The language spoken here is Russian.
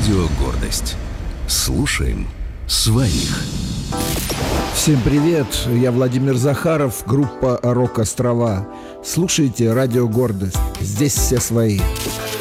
Радио «Гордость». Слушаем своих. Всем привет, я Владимир Захаров, группа «Рок-Острова». Слушайте Радио «Гордость», здесь все свои.